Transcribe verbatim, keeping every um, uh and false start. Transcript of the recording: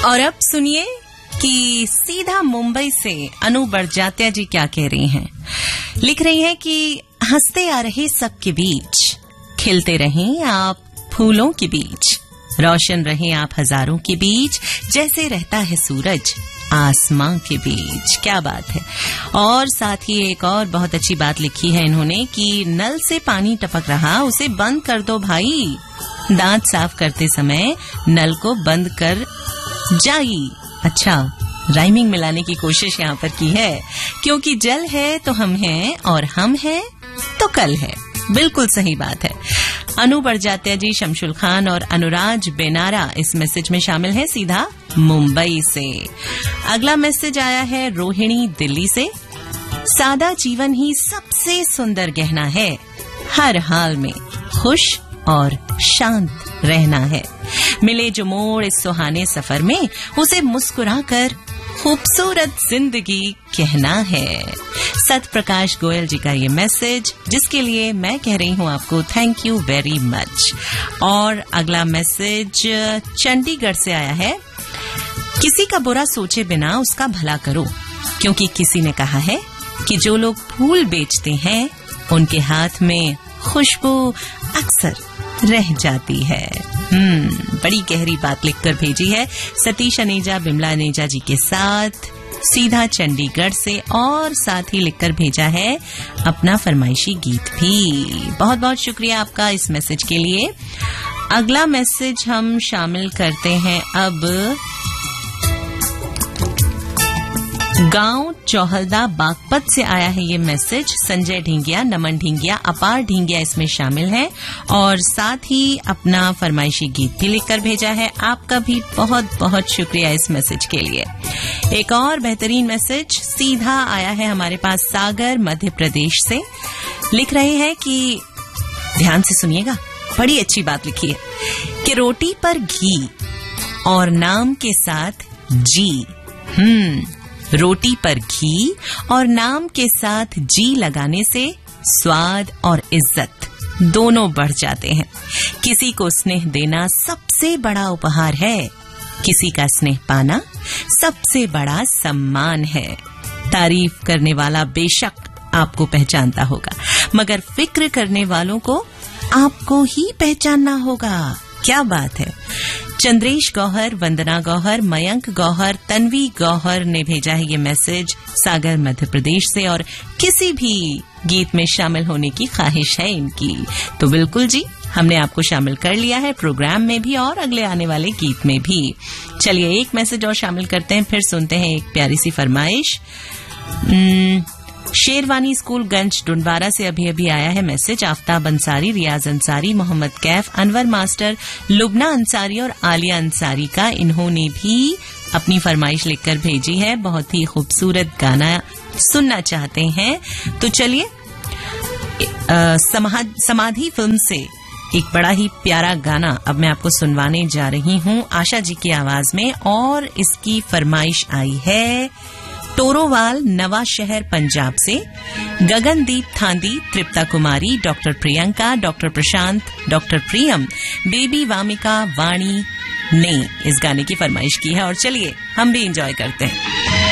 और अब सुनिए कि सीधा मुंबई से अनु बड़जात्या जी क्या कह रही हैं। लिख रही हैं कि हंसते आ रहे सबके बीच, खिलते रहें आप फूलों के बीच, रोशन रहें आप हजारों के बीच, जैसे रहता है सूरज आसमां के बीच। क्या बात है। और साथ ही एक और बहुत अच्छी बात लिखी है इन्होंने कि नल से पानी टपक रहा, उसे बंद कर दो भाई, दांत साफ करते समय नल को बंद कर जाई। अच्छा, राइमिंग मिलाने की कोशिश यहाँ पर की है, क्योंकि जल है तो हम हैं और हम हैं तो कल है। बिल्कुल सही बात है। अनु बड़जात्या जी, शमशुल खान और अनुराज बेनारा इस मैसेज में शामिल हैं सीधा मुंबई से। अगला मैसेज आया है रोहिणी दिल्ली से। सादा जीवन ही सबसे सुंदर गहना है, हर हाल में खुश और शांत रहना है। मिले जो मोड़ इस सुहाने सफर में, उसे मुस्कुराकर खूबसूरत जिंदगी कहना है। सत प्रकाश गोयल जी का ये मैसेज, जिसके लिए मैं कह रही हूँ आपको थैंक यू वेरी मच। और अगला मैसेज चंडीगढ़ से आया है। किसी का बुरा सोचे बिना उसका भला करो, क्योंकि किसी ने कहा है कि जो लोग फूल बेचते हैं उनके हाथ में खुशबू अक्सर रह जाती है। हम्म बड़ी गहरी बात लिखकर भेजी है सतीश अनेजा बिमला अनेजा जी के साथ सीधा चंडीगढ़ से, और साथ ही लिखकर भेजा है अपना फरमाइशी गीत भी। बहुत बहुत शुक्रिया आपका इस मैसेज के लिए। अगला मैसेज हम शामिल करते हैं अब गांव चौहलदा बागपत से आया है ये मैसेज। संजय ढींगिया, नमन ढींगिया, अपार ढींगिया इसमें शामिल हैं, और साथ ही अपना फरमाइशी गीत भी लिखकर भेजा है। आपका भी बहुत बहुत शुक्रिया इस मैसेज के लिए। एक और बेहतरीन मैसेज सीधा आया है हमारे पास सागर मध्य प्रदेश से। लिख रहे हैं कि ध्यान से सुनिएगा, बड़ी अच्छी बात लिखी है कि रोटी पर घी और नाम के साथ जी। हम्म रोटी पर घी और नाम के साथ जी लगाने से स्वाद और इज्जत दोनों बढ़ जाते हैं। किसी को स्नेह देना सबसे बड़ा उपहार है, किसी का स्नेह पाना सबसे बड़ा सम्मान है। तारीफ करने वाला बेशक आपको पहचानता होगा, मगर फिक्र करने वालों को आपको ही पहचानना होगा। क्या बात है। चंद्रेश गौहर, वंदना गौहर, मयंक गौहर, तन्वी गौहर ने भेजा है ये मैसेज सागर मध्य प्रदेश से, और किसी भी गीत में शामिल होने की ख्वाहिश है इनकी। तो बिल्कुल जी, हमने आपको शामिल कर लिया है प्रोग्राम में भी और अगले आने वाले गीत में भी। चलिए एक मैसेज और शामिल करते हैं, फिर सुनते हैं एक प्यारी सी फरमाइश। शेरवानी स्कूल गंज डुंडवारा से अभी अभी आया है मैसेज। आफ्ताब अंसारी, रियाज अंसारी, मोहम्मद कैफ, अनवर मास्टर, लुबना अंसारी और आलिया अंसारी का इन्होंने भी अपनी फरमाइश लिखकर भेजी है। बहुत ही खूबसूरत गाना सुनना चाहते हैं, तो चलिए समाधि फिल्म से एक बड़ा ही प्यारा गाना अब मैं आपको सुनवाने जा रही हूँ आशा जी की आवाज में, और इसकी फरमाइश आई है टोरोवाल, नवा शहर, पंजाब से। गगनदीप थांदी, तृप्ता कुमारी, डॉक्टर प्रियंका, डॉक्टर प्रशांत, डॉक्टर प्रियम, बेबी वामिका, वाणी ने इस गाने की फरमाइश की है, और चलिए हम भी एंजॉय करते हैं।